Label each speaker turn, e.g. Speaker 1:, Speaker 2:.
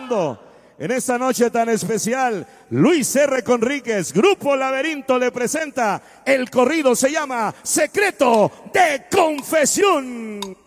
Speaker 1: cantando. En esta noche tan especial, Luis R. Conríquez, Grupo Laberinto le presenta el corrido, se llama Secreto de Confesión.